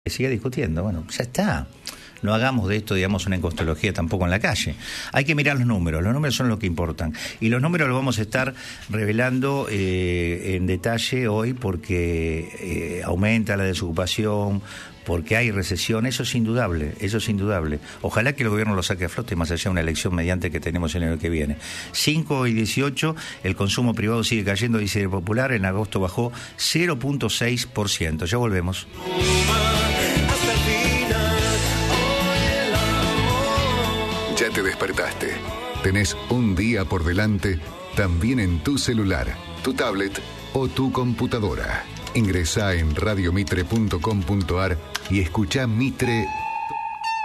siga discutiendo. Bueno, ya está. No hagamos de esto, digamos, una encostología tampoco en la calle. Hay que mirar los números son lo que importan. Y los números los vamos a estar revelando en detalle hoy porque aumenta la desocupación, porque hay recesión, eso es indudable. Ojalá que el gobierno lo saque a flote más allá de una elección mediante que tenemos el año que viene. 5.18, el consumo privado sigue cayendo, dice el Popular, en agosto bajó 0.6%. Ya volvemos. Ya te despertaste. Tenés un día por delante, también en tu celular, tu tablet o tu computadora. Ingresá en radiomitre.com.ar y escuchá Mitre